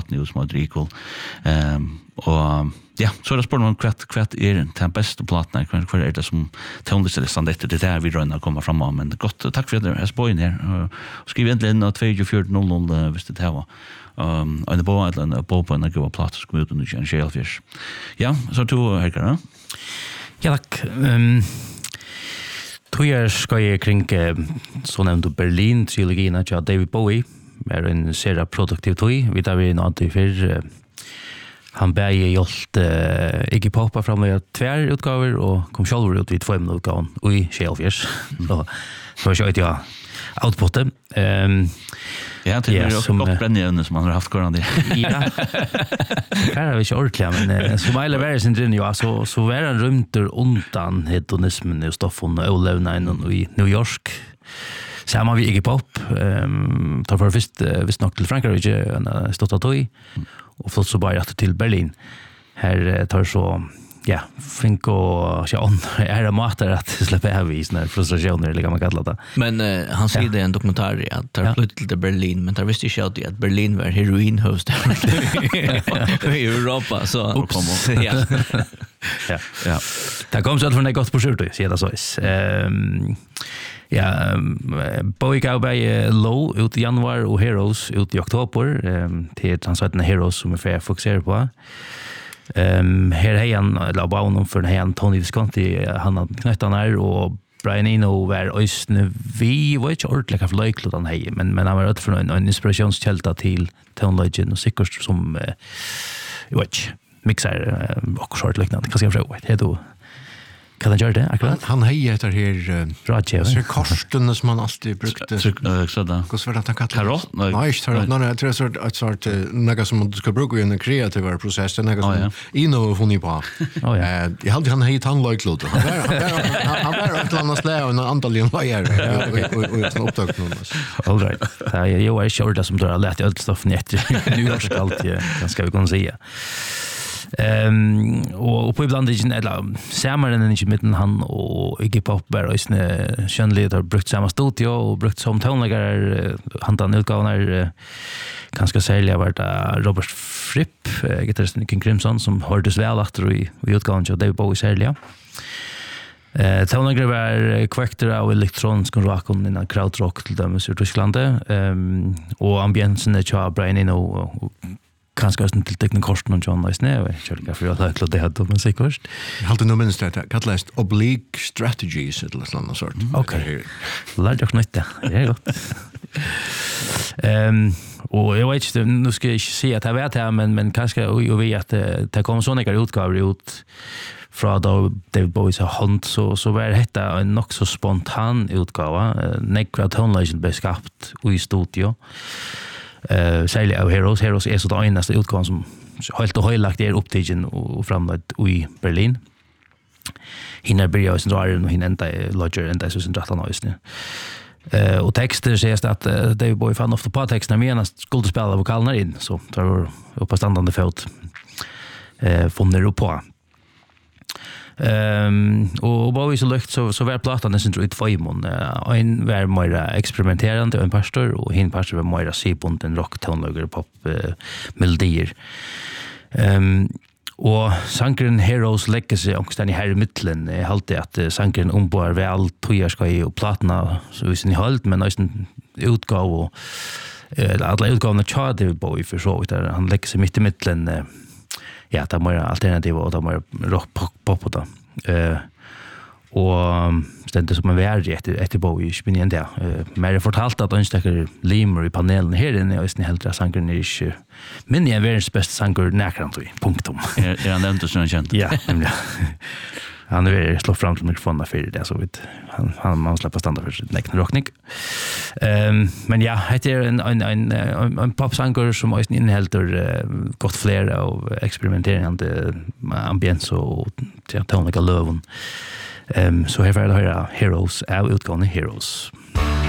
Hot News mot Recall. Och ja, så det spår man kvart den bästa plattan, kvar är det som tonlistan detta det där vi rönnar komma fram om, men gott tack för det här spojen här. Skriv egentligen 2400 visst det här var. En på en gå plats ska ut och en shellfish. Ja, så du Helga. Ja, tack. Tror ska jag kring så nämnde Berlin trilogin av David Bowie är en serie produktiv toy vi där vi någonting för han bäger hjälpt Iggy Pop fram med tvär utgåvor och kom själv ut vid 2 minuter och i shellfish. Så jag ja outputet. Ja, det är också gott brännjön som man har haft körande. Ja. Här har vi inte ordentligt, men så väl är det sin drinn, ja, så var han rymter undan hedonismen och stoffen och olevnaden och i New York. Samma vi Iggy Pop, tar för visst nog till Frankrike, en stått toy och flott så bara till Berlin. Här tar så ja, fink och ja är matar att släppa här vis när frustrationer eller man kallar det. Men han säger det i en dokumentär att tar flyttat till Berlin, men tar visst inte att Berlin var heroinhost i Europa så ja. Ja. Det kom så att från ett gott projekt så det så ja, Bowie gav bei Low ut i januari och Heroes ut i oktober till transatna Heroes som är för fokusera på. Här han la banan för han Tony Visconti han har knättan här och Brian Eno var ösne vi var inte ordentligt av likely den här men han var rätt för en inspirationskälla till Tone Legend och säkert som mixar och short liknande kan jag fråga det då kan han göra det akkurat han heter här Roger så Karsten som man alltid brukte så där hur var det han kallade Karot nej jag tror att sort något som du ska bruka i en kreativ process något som Ino funnit på jag hade han heter han likely han var ett annat slä och en antal lager och en upptag nu all right jag är sure som du har lärt allt stoff nytt nu är det alltid ganska vi kan säga och på ibland eller samman i mitten han och Iggy Pop var isne skönleder brukt samma studio och brukt som tonläggare han utgåvan ganska sälja var det Robert Fripp gitarristen King Crimson som hördes väl efter i utgåvan av David Bowie sälja tonläggare var kvakter av elektronisk rock och en krautrock till dem i Tyskland och ambiensen är Brian Eno och kanske också till teknikersten och John Nice nej jag för att lägga det hade men säkert jag hade nog minst det kallas oblique strategies eller något sånt sort okej lärde jag nytta det är gott och jag vet inte nu ska jag se att jag vet här men kanske jag vet att det kommer såna utgåvor ut från då David Bowies hand så var det en nog så spontan utgåva Negra Tone Legend beskapt i studio sälja av Heroes är så det enaste utgåvan som helt och hållet är upptagen och framlagt i Berlin. Hinner börja och sen och hinner inte lodger ända så sen drattan av just nu. Och texter sägs att David Bowie fann ofta på texterna medan skulle spela vokalerna in så tar vi upp på standande fot funner upp på. Och Bowie så lyckt så var plattan nästan ut 5 månader. En var mer experimenterande en pastor och hin pastor var mer sibunden rock tonlager pop melodier. Och sankren Heroes Legacy och den här i mitten är alltid att sankren ombar väl tojar ska i och plattorna så visst ni hållt men nästan utgåva och alla utgåvorna charter Bowie för så där han lägger sig mitt i mitten ja, det är alternativ och det är rock pop på det. Och ständigt som en värld efter Bowie spinner det. Men jag fortalt att önskar limer i panelen här inne och helt sankern är inte men jag är världens bästa sanker näkrant i punktum. Är han nämnt så känt? Ja, nämligen. Han är slå fram till mikrofonen för det så vet han släpper standard för sin egen rockning. Men ja, det är en popsanger som också innehåller gott flera av experimenterande ambiens och tonliga löven. Så här får jag höra Heroes av utgående Heroes.